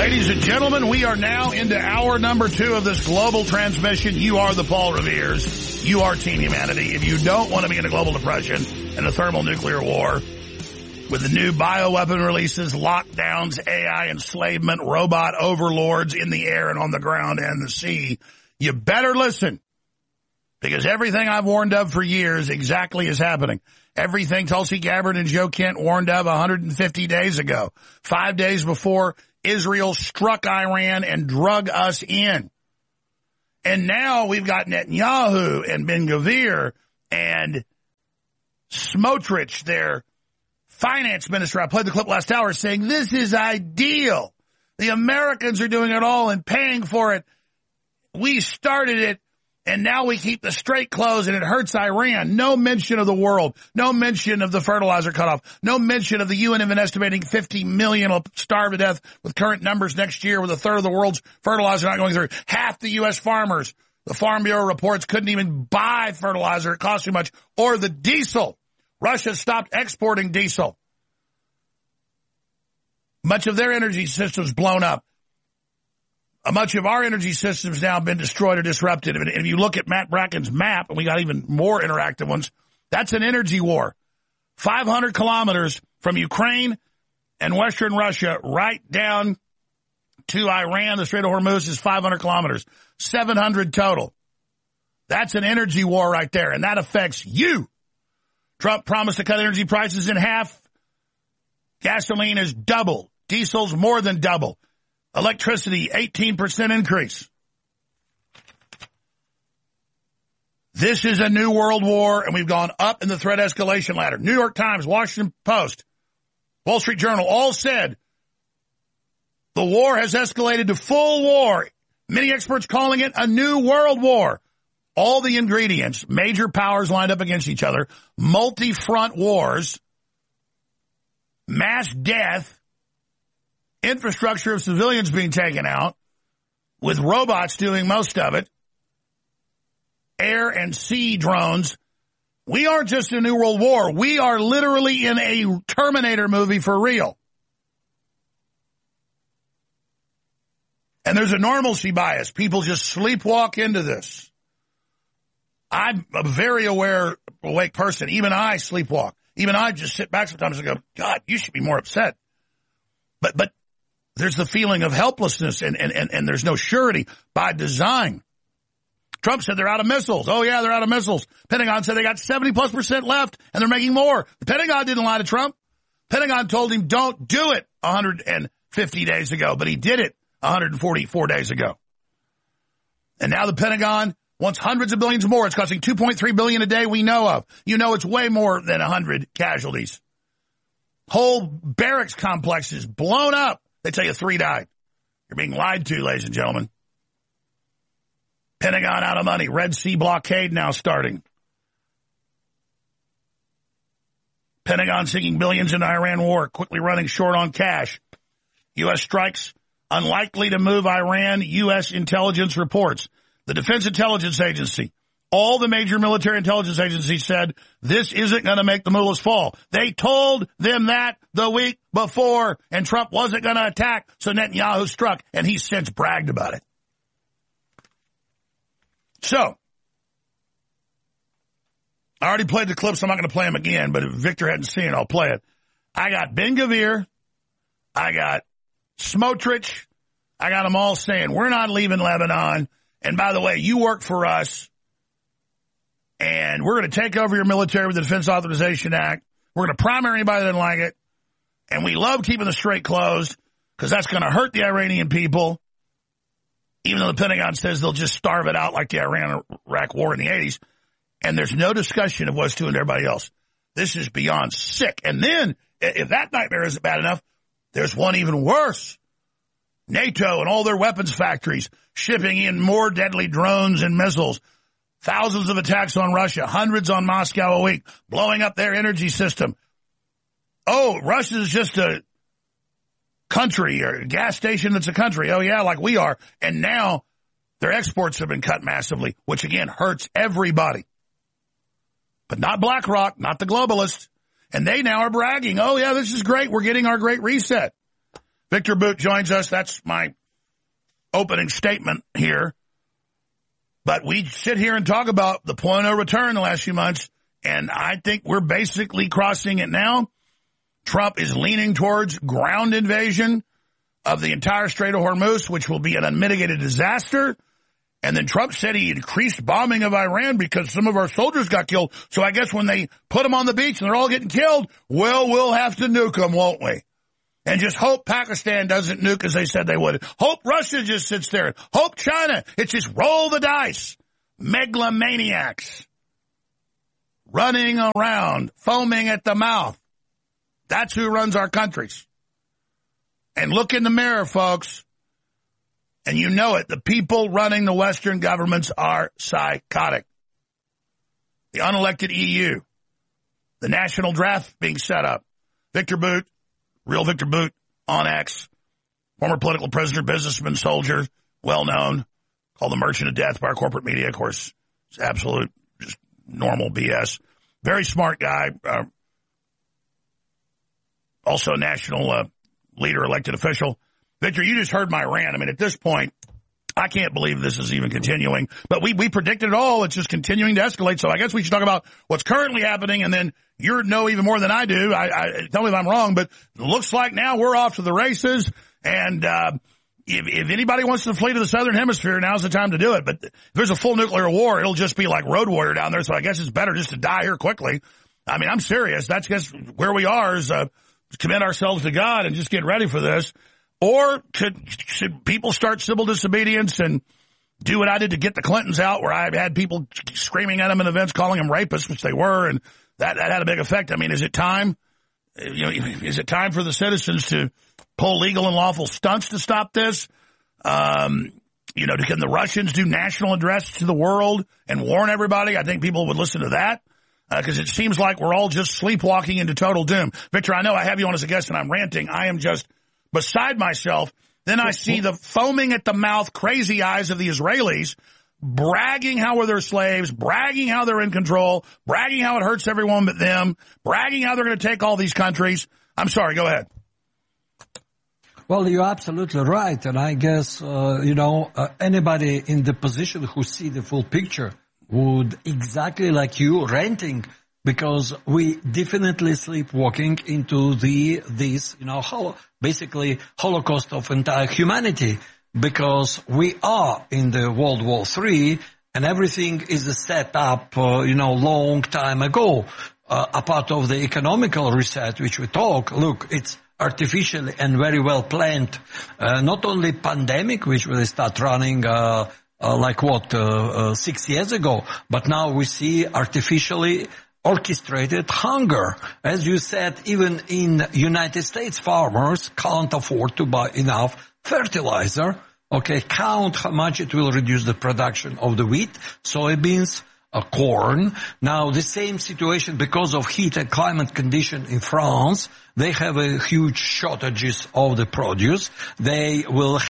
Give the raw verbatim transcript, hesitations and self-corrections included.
Ladies and gentlemen, we are now into hour number two of this global transmission. You are the Paul Reveres. You are Team Humanity. If you don't want to be in a global depression and a thermonuclear war with the new bioweapon releases, lockdowns, A I enslavement, robot overlords in the air and on the ground and the sea, you better listen, because everything I've warned of for years exactly is happening. Everything Tulsi Gabbard and Joe Kent warned of one hundred fifty days ago, five days before Israel struck Iran and drug us in. And now we've got Netanyahu and Ben-Gvir and Smotrich, their finance minister. I played the clip last hour saying this is ideal. The Americans are doing it all and paying for it. We started it, and now we keep the strait closed, and it hurts Iran. No mention of the world. No mention of the fertilizer cutoff. No mention of the U N even estimating fifty million will starve to death with current numbers next year, with a third of the world's fertilizer not going through. Half the U S farmers, the Farm Bureau reports, couldn't even buy fertilizer. It cost too much. Or the diesel. Russia stopped exporting diesel. Much of their energy system's blown up. Much of our energy system's now been destroyed or disrupted. And if you look at Matt Bracken's map, and we got even more interactive ones, that's an energy war. five hundred kilometers from Ukraine and Western Russia right down to Iran. The Strait of Hormuz is five hundred kilometers, seven hundred total. That's an energy war right there, and that affects you. Trump promised to cut energy prices in half. Gasoline is double. Diesel's more than double. Electricity, eighteen percent increase. This is a new world war, and we've gone up in the threat escalation ladder. New York Times, Washington Post, Wall Street Journal all said the war has escalated to full war. Many experts calling it a new world war. All the ingredients, major powers lined up against each other, multi-front wars, mass death, infrastructure of civilians being taken out, with robots doing most of it, air and sea drones. We aren't just in a new world war. We are literally in a Terminator movie for real. And there's a normalcy bias. People just sleepwalk into this. I'm a very aware, awake person. Even I sleepwalk. Even I just sit back sometimes and go, God, you should be more upset. But, but, there's the feeling of helplessness, and, and, and, and there's no surety by design. Trump said they're out of missiles. Oh, yeah, they're out of missiles. Pentagon said they got seventy plus percent left, and they're making more. The Pentagon didn't lie to Trump. Pentagon told him don't do it one hundred fifty days ago, but he did it one hundred forty-four days ago. And now the Pentagon wants hundreds of billions more. It's costing two point three billion dollars a day we know of. You know it's way more than one hundred casualties. Whole barracks complexes blown up. They tell you three died. You're being lied to, ladies and gentlemen. Pentagon out of money. Red Sea blockade now starting. Pentagon sinking billions in Iran war, quickly running short on cash. U S strikes unlikely to move Iran, U S intelligence reports. The Defense Intelligence Agency, all the major military intelligence agencies said this isn't going to make the mullahs fall. They told them that the week before, and Trump wasn't going to attack, so Netanyahu struck, and he's since bragged about it. So, I already played the clips. I'm not going to play them again, but if Victor hadn't seen it, I'll play it. I got Ben-Gvir. I got Smotrich. I got them all saying, we're not leaving Lebanon. And by the way, you work for us, and we're going to take over your military with the Defense Authorization Act. We're going to primary anybody that doesn't like it. And we love keeping the strait closed because that's going to hurt the Iranian people, even though the Pentagon says they'll just starve it out like the Iran-Iraq war in the eighties. And there's no discussion of what's doing to everybody else. This is beyond sick. And then, if that nightmare isn't bad enough, there's one even worse. NATO and all their weapons factories shipping in more deadly drones and missiles. Thousands of attacks on Russia, hundreds on Moscow a week, blowing up their energy system. Oh, Russia's just a country or a gas station that's a country. Oh, yeah, like we are. And now their exports have been cut massively, which, again, hurts everybody. But not BlackRock, not the globalists. And they now are bragging, oh, yeah, this is great. We're getting our great reset. Victor Boot joins us. That's my opening statement here. But we sit here and talk about the point of return the last few months, and I think we're basically crossing it now. Trump is leaning towards ground invasion of the entire Strait of Hormuz, which will be an unmitigated disaster. And then Trump said he increased bombing of Iran because some of our soldiers got killed. So I guess when they put them on the beach and they're all getting killed, well, we'll have to nuke them, won't we? And just hope Pakistan doesn't nuke as they said they would. Hope Russia just sits there. Hope China. It's just roll the dice. Megalomaniacs running around, foaming at the mouth. That's who runs our countries. And look in the mirror, folks. And you know it. The people running the Western governments are psychotic. The unelected E U. The national draft being set up. Victor Boot, real Victor Boot on X. Former political prisoner, businessman, soldier, well-known. Called the merchant of death by our corporate media. Of course, it's absolute, just normal B S. Very smart guy. Uh, also a national uh, leader, elected official. Victor, you just heard my rant. I mean, at this point, I can't believe this is even continuing. But we, we predicted it all. It's just continuing to escalate. So I guess we should talk about what's currently happening, and then you know even more than I do. I, I tell me if I'm wrong, but it looks like now we're off to the races. And uh, if, if anybody wants to flee to the southern hemisphere, now's the time to do it. But if there's a full nuclear war, it'll just be like Road Warrior down there. So I guess it's better just to die here quickly. I mean, I'm serious. That's just where we are is uh, commit ourselves to God and just get ready for this. Or should, should people start civil disobedience and do what I did to get the Clintons out, where I had people screaming at them in events, calling them rapists, which they were, and that, that had a big effect. I mean, is it time? You know, is it time for the citizens to pull legal and lawful stunts to stop this? Um, you know, can the Russians do national address to the world and warn everybody? I think people would listen to that. Because uh, it seems like we're all just sleepwalking into total doom. Victor, I know I have you on as a guest and I'm ranting. I am just beside myself. Then I see the foaming at the mouth, crazy eyes of the Israelis bragging how we're their slaves, bragging how they're in control, bragging how it hurts everyone but them, bragging how they're going to take all these countries. I'm sorry, go ahead. Well, you're absolutely right. And I guess, uh, you know, uh, anybody in the position who see the full picture would exactly like you ranting, because we definitely sleepwalking into the this you know hol- basically Holocaust of entire humanity, because we are in the World War Three and everything is set up uh, you know long time ago. Uh, a part of the economical reset which we talk, look, it's artificially and very well planned. Uh, not only pandemic, which will start running uh, uh, like what uh, uh, six years ago, but now we see artificially orchestrated hunger. As you said, even in United States, farmers can't afford to buy enough fertilizer. Okay, count how much it will reduce the production of the wheat, soybeans, uh, corn. Now, the same situation because of heat and climate condition in France. They have a huge shortages of the produce. They will